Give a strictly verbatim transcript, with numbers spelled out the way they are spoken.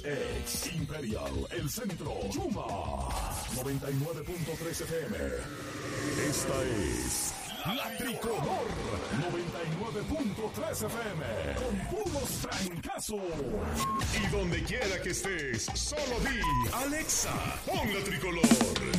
Ex Imperial, El Centro, Chuma, noventa y nueve punto tres F M. Esta es La Tricolor, noventa y nueve punto tres F M, con puros trancazos. Y donde quiera que estés, solo di, Alexa, pon La Tricolor.